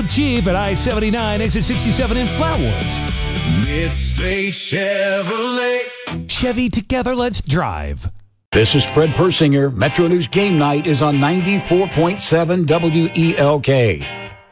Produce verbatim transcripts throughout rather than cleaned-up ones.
Chief at I seventy-nine, exit sixty-seven in Flat Woods. Midstate Chevrolet. Chevy, together, let's drive. This is Fred Persinger. Metro News Game Night is on ninety-four point seven W E L K.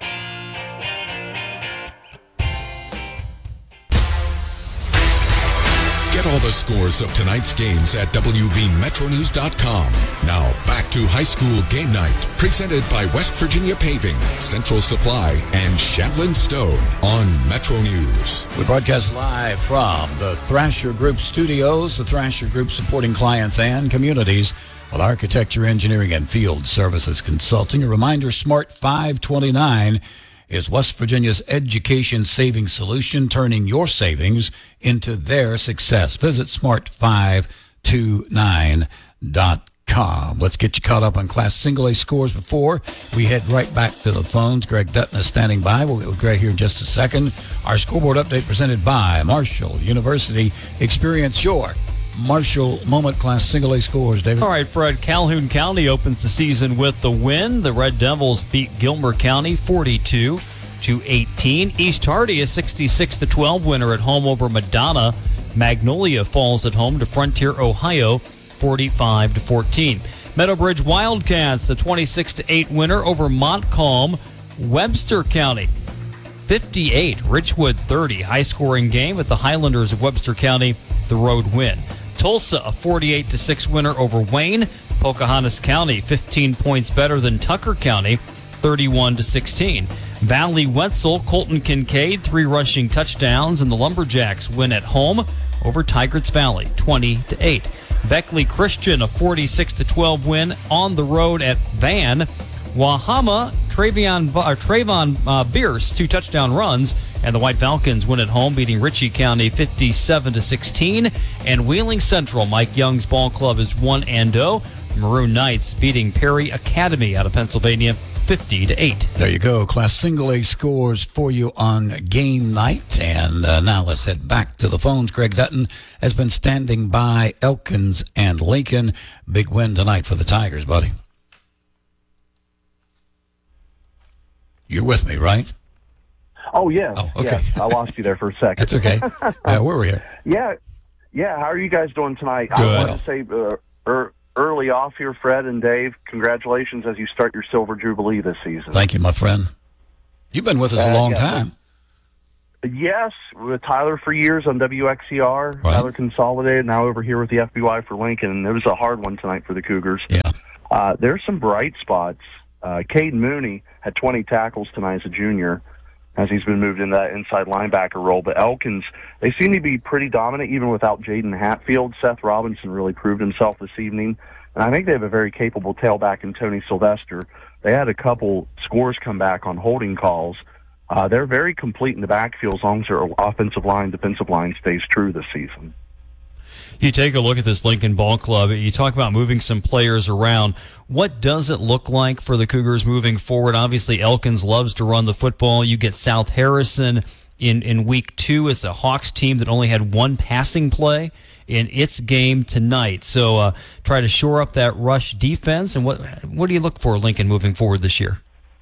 Get all the scores of tonight's games at W V Metro News dot com. Now back to high school game night, presented by West Virginia Paving, Central Supply, and Shevlin Stone on Metro News. We broadcast live from the Thrasher Group studios. The Thrasher Group supporting clients and communities with architecture, engineering, and field services consulting. A reminder, Smart five twenty-nine is West Virginia's education savings solution, turning your savings into their success. Visit smart five twenty-nine dot com. Let's get you caught up on Class Single A scores before we head right back to the phones. Greg Dutton is standing by. We'll get with Greg here in just a second. Our scoreboard update presented by Marshall University. Experience your Marshall Moment Class Single A scores, David. All right, Fred. Calhoun County opens the season with the win. The Red Devils beat Gilmer County forty-two to eighteen. East Hardy a sixty-six to twelve winner at home over Madonna. Magnolia falls at home to Frontier, Ohio, forty-five to fourteen. Meadowbridge Wildcats the twenty-six to eight winner over Montcalm. Webster County fifty-eight, Richwood thirty. High-scoring game with the Highlanders of Webster County, the road win. Tulsa, a forty-eight to six winner over Wayne. Pocahontas County, fifteen points better than Tucker County, thirty-one to sixteen. Valley Wetzel, Colton Kincaid, three rushing touchdowns, and the Lumberjacks win at home over Tigritts Valley, twenty to eight. Beckley Christian, a forty-six to twelve win on the road at Van. Wahama, Travion, uh, Trayvon uh, Bierce, two touchdown runs, and the White Falcons win at home, beating Ritchie County fifty-seven to sixteen. And Wheeling Central, Mike Young's ball club, is one and oh. Maroon Knights beating Perry Academy out of Pennsylvania fifty to eight. There you go. Class Single A scores for you on game night. And uh, now let's head back to the phones. Greg Dutton has been standing by. Elkins and Lincoln. Big win tonight for the Tigers, buddy. You're with me, right? Oh, yeah. Oh, okay. Yes. I lost you there for a second. That's okay. Uh, where were we here? Yeah. Yeah. How are you guys doing tonight? Good. I want to say uh, er, early off here, Fred and Dave, congratulations as you start your Silver Jubilee this season. Thank you, my friend. You've been with us a uh, long yeah, time. Yes, with Tyler for years on W X C R, Right. Tyler Consolidated, now over here with the F B Y for Lincoln. It was a hard one tonight for the Cougars. Yeah. Uh, there's some bright spots. Uh, Caden Mooney had twenty tackles tonight as a junior, as he's been moved into that inside linebacker role. But Elkins, they seem to be pretty dominant even without Jaden Hatfield. Seth Robinson really proved himself this evening. And I think they have a very capable tailback in Tony Sylvester. They had a couple scores come back on holding calls. Uh, they're very complete in the backfield as long as their offensive line, defensive line stays true this season. You take a look at this Lincoln Ball Club. You talk about moving some players around. What does it look like for the Cougars moving forward? Obviously, Elkins loves to run the football. You get South Harrison in, in week two as a Hawks team that only had one passing play in its game tonight. So uh, try to shore up that rush defense. And what what do you look for, Lincoln, moving forward this year?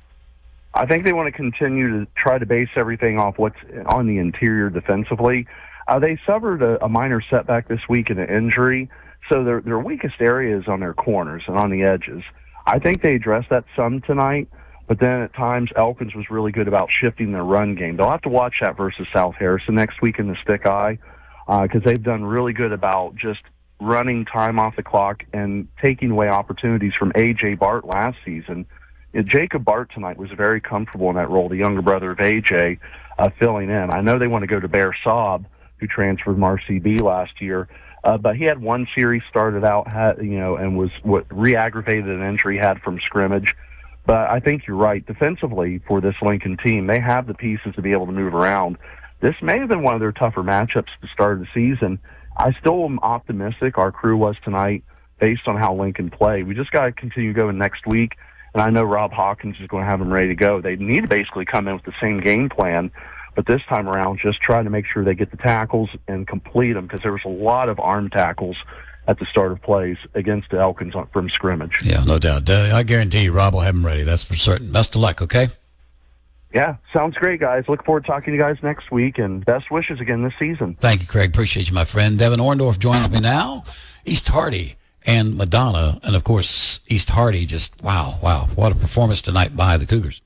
I think they want to continue to try to base everything off what's on the interior defensively. Uh, they suffered a, a minor setback this week in an injury, so their their weakest area is on their corners and on the edges. I think they addressed that some tonight, but then at times Elkins was really good about shifting their run game. They'll have to watch that versus South Harrison next week in the stick eye, because uh, they've done really good about just running time off the clock and taking away opportunities from A J Bart last season. Uh, Jacob Bart tonight was very comfortable in that role, the younger brother of A J, uh, filling in. I know they want to go to Bear Saab, who transferred from R C B last year, uh, but he had one series started out, had, you know, and was what re-aggravated an injury he had from scrimmage. But I think you're right. Defensively, for this Lincoln team, they have the pieces to be able to move around. This may have been one of their tougher matchups to start the season. I still am optimistic, our crew was tonight, based on how Lincoln played. We just got to continue going next week, and I know Rob Hawkins is going to have them ready to go. They need to basically come in with the same game plan, but this time around, just trying to make sure they get the tackles and complete them, because there was a lot of arm tackles at the start of plays against the Elkins from scrimmage. Yeah, no doubt. Uh, I guarantee you Rob will have them ready. That's for certain. Best of luck, okay? Yeah, sounds great, guys. Look forward to talking to you guys next week, and best wishes again this season. Thank you, Craig. Appreciate you, my friend. Devin Orndorff joins me now. East Hardy and Madonna, and, of course, East Hardy just, wow, wow, what a performance tonight by the Cougars.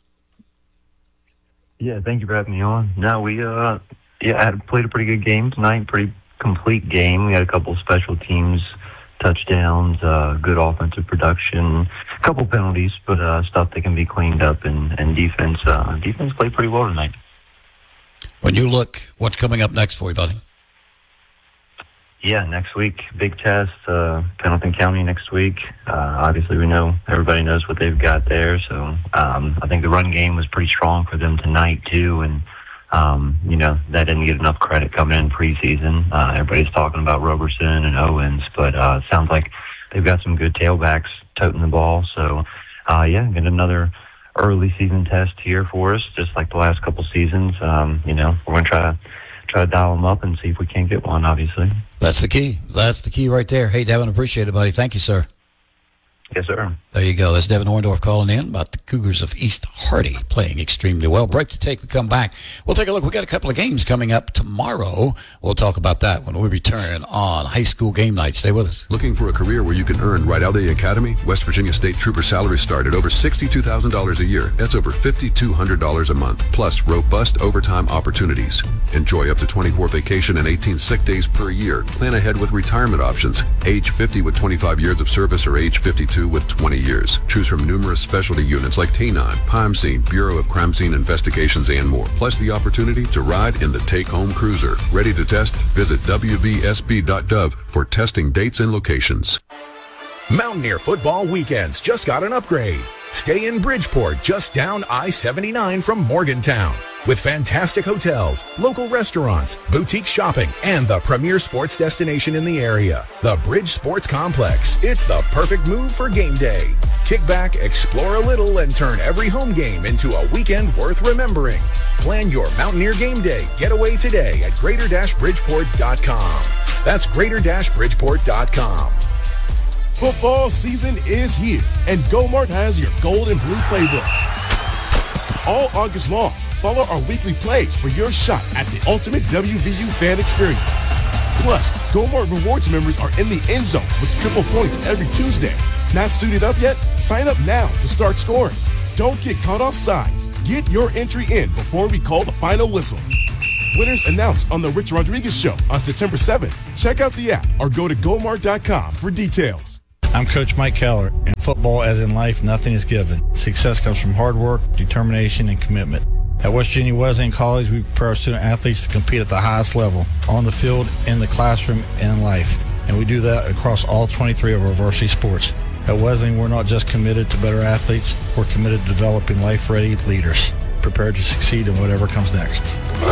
Yeah, thank you for having me on. No, we, uh, yeah, had played a pretty good game tonight, pretty complete game. We had a couple special teams touchdowns, uh, good offensive production, a couple penalties, but uh, stuff that can be cleaned up, and, and defense uh, defense played pretty well tonight. When you look, what's coming up next for you, buddy? Yeah, next week, big test, uh, Pendleton County next week. Uh, obviously, we know everybody knows what they've got there, so um, I think the run game was pretty strong for them tonight, too, and Um, you know, that didn't get enough credit coming in preseason. Uh, everybody's talking about Roberson and Owens, but uh, it sounds like they've got some good tailbacks toting the ball. So, uh, yeah, get another early season test here for us, just like the last couple seasons. Um, you know, we're going to try to try to dial them up and see if we can't get one, obviously. That's the key. That's the key right there. Hey, Devin, appreciate it, buddy. Thank you, sir. Yes, sir. There you go. That's Devin Orndorff calling in about the Cougars of East Hardy playing extremely well. Break to take. We come back. We'll take a look. We got a couple of games coming up tomorrow. We'll talk about that when we return on High School Game Night. Stay with us. Looking for a career where you can earn right out of the academy? West Virginia State Trooper salaries start at over sixty-two thousand dollars a year. That's over five thousand two hundred dollars a month, plus robust overtime opportunities. Enjoy up to twenty-four vacation and eighteen sick days per year. Plan ahead with retirement options. Age fifty with twenty-five years of service or age fifty-two with twenty years. Choose from numerous specialty units like T nine, P Scene, Bureau of Crime Scene Investigations, and more. Plus the opportunity to ride in the take-home cruiser. Ready to test? Visit W V S B dot gov for testing dates and locations. Mountaineer football weekends just got an upgrade. Stay in Bridgeport, just down I seventy-nine from Morgantown. With fantastic hotels, local restaurants, boutique shopping, and the premier sports destination in the area, the Bridge Sports Complex. It's the perfect move for game day. Kick back, explore a little, and turn every home game into a weekend worth remembering. Plan your Mountaineer game day getaway today at greater bridgeport dot com. That's greater bridgeport dot com. Football season is here, and GoMart has your gold and blue playbook. All August long, follow our weekly plays for your shot at the ultimate W V U fan experience. Plus, GoMart Rewards members are in the end zone with triple points every Tuesday. Not suited up yet? Sign up now to start scoring. Don't get caught off sides. Get your entry in before we call the final whistle. Winners announced on The Rich Rodriguez Show on September seventh. Check out the app or go to gomart dot com for details. I'm Coach Mike Keller. In football, as in life, nothing is given. Success comes from hard work, determination, and commitment. At West Virginia Wesleyan College, we prepare our student athletes to compete at the highest level, on the field, in the classroom, and in life. And we do that across all twenty-three of our varsity sports. At Wesleyan, we're not just committed to better athletes, we're committed to developing life-ready leaders, prepared to succeed in whatever comes next.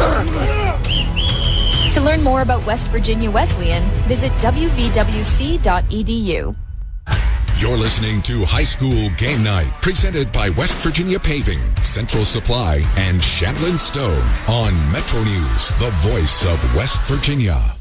To learn more about West Virginia Wesleyan, visit w v w c dot e d u. You're listening to High School Game Night, presented by West Virginia Paving, Central Supply, and Shandlin Stone on Metro News, the voice of West Virginia.